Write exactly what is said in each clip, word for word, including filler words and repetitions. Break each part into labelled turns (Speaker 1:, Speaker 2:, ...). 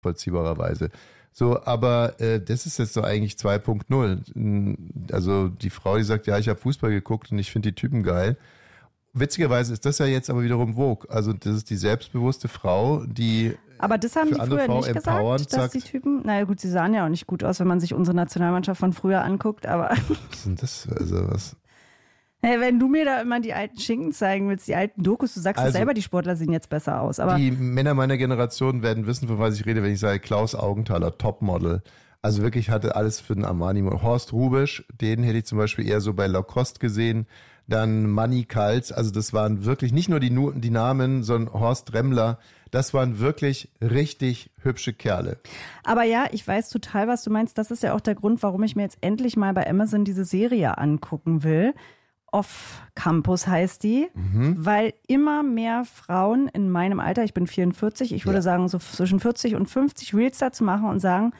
Speaker 1: vollziehbarerweise. So, aber äh, das ist jetzt doch eigentlich zwei Punkt null. Also die Frau, die sagt, ja, ich habe Fußball geguckt und ich finde die Typen geil. Witzigerweise ist das ja jetzt aber wiederum Vogue. Also das ist die selbstbewusste Frau, die
Speaker 2: aber das haben
Speaker 1: für
Speaker 2: die
Speaker 1: andere
Speaker 2: früher
Speaker 1: Frau
Speaker 2: nicht gesagt, dass
Speaker 1: sagt,
Speaker 2: die Typen, naja gut, sie sahen ja auch nicht gut aus, wenn man sich unsere Nationalmannschaft von früher anguckt, aber
Speaker 1: was sind das, also was?
Speaker 2: Hey, wenn du mir da immer die alten Schinken zeigen willst, die alten Dokus, du sagst
Speaker 1: also,
Speaker 2: ja selber, die Sportler sehen jetzt besser aus. Aber
Speaker 1: die Männer meiner Generation werden wissen, von was ich rede, wenn ich sage Klaus Augenthaler, Topmodel. Also wirklich hatte alles für den Armani. Horst Rubisch, den hätte ich zum Beispiel eher so bei Lacoste gesehen. Dann Manny Kals, also das waren wirklich nicht nur die, die Namen, sondern Horst Remmler. Das waren wirklich richtig hübsche Kerle.
Speaker 2: Aber ja, ich weiß total, was du meinst. Das ist ja auch der Grund, warum ich mir jetzt endlich mal bei Amazon diese Serie angucken will. Off Campus heißt die, mhm. weil immer mehr Frauen in meinem Alter, ich bin vierundvierzig, ich würde ja. sagen so zwischen vierzig und fünfzig Reels dazu machen und sagen,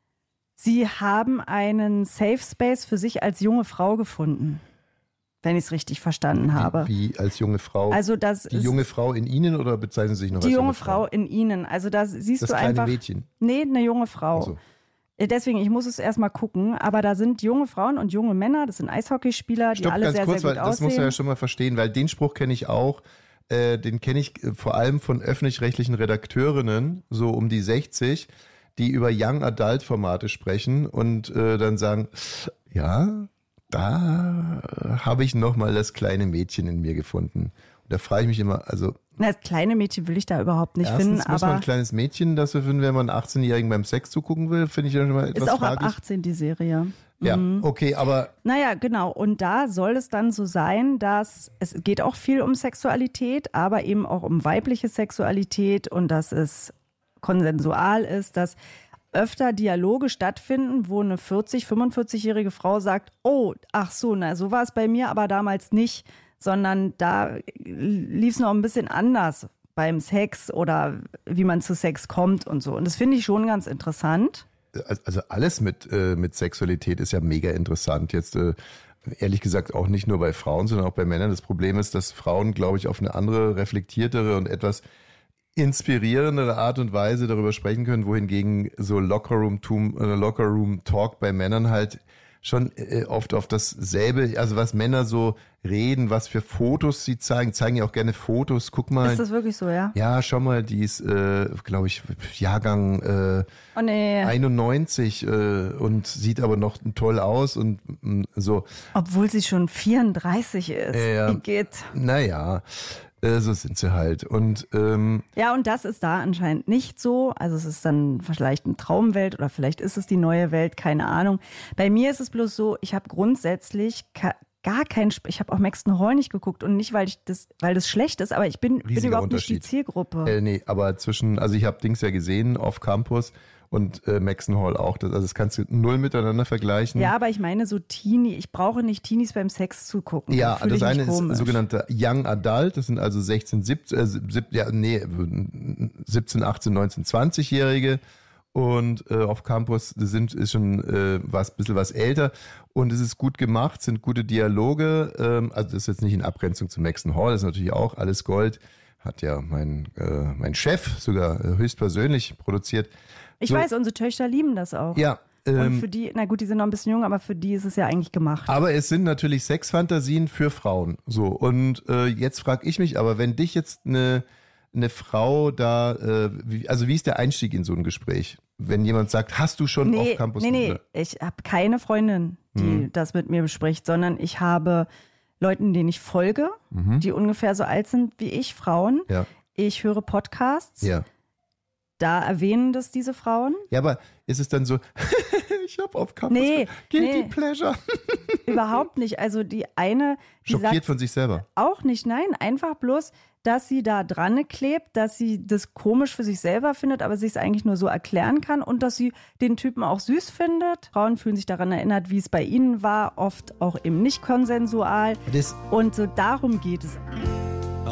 Speaker 2: sie haben einen Safe Space für sich als junge Frau gefunden. Wenn ich es richtig verstanden habe.
Speaker 1: Wie, wie als junge Frau?
Speaker 2: Also das
Speaker 1: die junge Frau in Ihnen oder bezeichnen Sie sich noch
Speaker 2: die
Speaker 1: als
Speaker 2: junge
Speaker 1: junge
Speaker 2: Frau? Die junge Frau in Ihnen. Also da siehst
Speaker 1: das
Speaker 2: du
Speaker 1: kleine
Speaker 2: einfach.
Speaker 1: Mädchen?
Speaker 2: Nee, eine junge Frau.
Speaker 1: Ach so.
Speaker 2: Deswegen, ich muss es erstmal gucken. Aber da sind junge Frauen und junge Männer, das sind Eishockeyspieler, die
Speaker 1: Stopp,
Speaker 2: alle
Speaker 1: ganz
Speaker 2: sehr,
Speaker 1: kurz,
Speaker 2: sehr gut
Speaker 1: weil das
Speaker 2: aussehen.
Speaker 1: muss man ja schon mal verstehen, weil den Spruch kenne ich auch. Äh, den kenne ich vor allem von öffentlich-rechtlichen Redakteurinnen, so um die sechzig, die über Young Adult Formate sprechen und äh, dann sagen, ja, da habe ich nochmal das kleine Mädchen in mir gefunden. Und da frage ich mich immer, also...
Speaker 2: Na, das kleine Mädchen will ich da überhaupt nicht
Speaker 1: erstens
Speaker 2: finden.
Speaker 1: Erstens muss
Speaker 2: aber
Speaker 1: man ein kleines Mädchen dafür finden, wenn man einen achtzehnjährigen beim Sex zugucken will, finde ich ja schon mal etwas
Speaker 2: ist auch
Speaker 1: fraglich.
Speaker 2: ab achtzehn die Serie.
Speaker 1: Ja,
Speaker 2: mhm.
Speaker 1: okay, aber...
Speaker 2: Naja, genau. Und da soll es dann so sein, dass es geht auch viel um Sexualität, aber eben auch um weibliche Sexualität und dass es konsensual ist, dass öfter Dialoge stattfinden, wo eine vierzig-, fünfundvierzigjährige Frau sagt, oh, ach so, na, so war es bei mir aber damals nicht, sondern da lief es noch ein bisschen anders beim Sex oder wie man zu Sex kommt und so. Und das finde ich schon ganz interessant.
Speaker 1: Also alles mit, äh, mit Sexualität ist ja mega interessant. Jetzt äh, ehrlich gesagt auch nicht nur bei Frauen, sondern auch bei Männern. Das Problem ist, dass Frauen, glaube ich, auf eine andere, reflektiertere und etwas inspirierendere Art und Weise darüber sprechen können, wohingegen so Lockerroom-Tum, äh, Lockerroom-Talk bei Männern halt schon äh, oft auf dasselbe, also was Männer so reden, was für Fotos sie zeigen, zeigen ja auch gerne Fotos, guck mal.
Speaker 2: Ist das wirklich so, ja?
Speaker 1: Ja, schau mal, die ist, äh, glaube ich, Jahrgang äh,
Speaker 2: oh, nee.
Speaker 1: einundneunzig äh, und sieht aber noch toll aus und mh, so.
Speaker 2: Obwohl sie schon vierunddreißig ist.
Speaker 1: Äh,
Speaker 2: Wie geht?
Speaker 1: Naja, äh, so sind sie halt. Und ähm,
Speaker 2: ja, und das ist da anscheinend nicht so. Also es ist dann vielleicht eine Traumwelt oder vielleicht ist es die neue Welt, keine Ahnung. Bei mir ist es bloß so, ich habe grundsätzlich ka- gar keinen, Sp- ich habe auch Maxton Hall nicht geguckt und nicht, weil ich das, weil das schlecht ist, aber ich bin, bin überhaupt nicht die Zielgruppe.
Speaker 1: Äh, nee, aber zwischen, also ich habe Dings ja gesehen auf Campus und äh, Maxton Hall auch. Das, also das kannst du null miteinander vergleichen.
Speaker 2: Ja, aber ich meine so Teenie, ich brauche nicht Teenies beim Sex zugucken.
Speaker 1: Ja,
Speaker 2: da
Speaker 1: das eine ist
Speaker 2: komisch.
Speaker 1: sogenannte Young Adult, das sind also sechzehn, siebzehn, äh, sieb, ja, nee, siebzehn, achtzehn, neunzehn, zwanzig-Jährige. Und äh, auf Campus sind ist schon äh, was bisschen was älter und es ist gut gemacht, sind gute Dialoge. Ähm, also das ist jetzt nicht in Abgrenzung zu Maxton Hall, das ist natürlich auch alles Gold. Hat ja mein äh, mein Chef sogar äh, höchstpersönlich produziert.
Speaker 2: Ich
Speaker 1: so.
Speaker 2: weiß, unsere Töchter lieben das auch.
Speaker 1: Ja. Ähm,
Speaker 2: und für die, na gut, die sind noch ein bisschen jung, aber für die ist es ja eigentlich gemacht.
Speaker 1: Aber es sind natürlich Sexfantasien für Frauen. So und äh, jetzt frage ich mich, aber wenn dich jetzt eine eine Frau da, äh, wie, also wie ist der Einstieg in so ein Gespräch? Wenn jemand sagt, hast du schon
Speaker 2: nee,
Speaker 1: auf Campus?
Speaker 2: Nee, nee, ich habe keine Freundin, die hm. das mit mir bespricht, sondern ich habe Leuten, denen ich folge, mhm. die ungefähr so alt sind wie ich, Frauen.
Speaker 1: Ja.
Speaker 2: Ich höre Podcasts.
Speaker 1: Ja.
Speaker 2: Da erwähnen das diese Frauen.
Speaker 1: Ja, aber ist es dann so, ich habe auf Campus
Speaker 2: nee,
Speaker 1: Guilty
Speaker 2: nee.
Speaker 1: Pleasure.
Speaker 2: Überhaupt nicht. Also die eine, die
Speaker 1: schockiert
Speaker 2: sagt
Speaker 1: von sich selber.
Speaker 2: Auch nicht, nein, einfach bloß, dass sie da dran klebt, dass sie das komisch für sich selber findet, aber sich es eigentlich nur so erklären kann und dass sie den Typen auch süß findet. Frauen fühlen sich daran erinnert, wie es bei ihnen war, oft auch eben nicht konsensual.
Speaker 1: Das
Speaker 2: und so darum geht es.